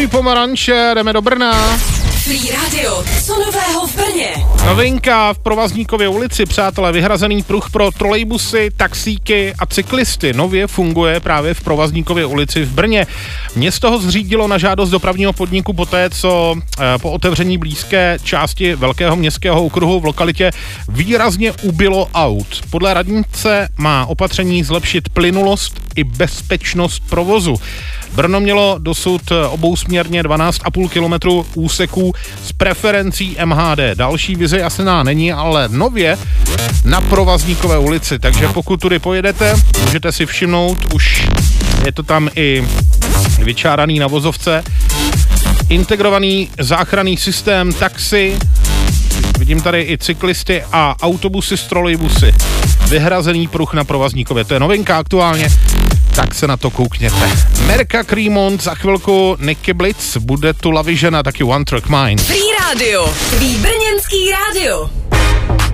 Pomaranče, jdeme do Brna. Free Radio, co nového v Brně? Novinka v Provazníkově ulici, přátelé, vyhrazený pruh pro trolejbusy, taxíky a cyklisty. Nově funguje právě v Provazníkově ulici v Brně. Město ho zřídilo na žádost dopravního podniku poté, co po otevření blízké části velkého městského okruhu v lokalitě výrazně ubylo aut. Podle radnice má opatření zlepšit plynulost i bezpečnost provozu. Brno mělo dosud obousměrně 12,5 kilometru úseků s preferencí MHD. Další vize jasná není, ale nově na Provazníkové ulici. Takže pokud tudy pojedete, můžete si všimnout, už je to tam i vyčáraný na vozovce. Integrovaný záchranný systém, taxi, vidím tady i cyklisty a autobusy s trolejbusy. Vyhrazený pruh na Provazníkově, to je novinka aktuálně. Tak se na to koukněte. Merka Cremont, za chvilku Nicky Blitz, bude tu Lavižena, taky One Track Mind. Free Radio, tvý brněnský rádio.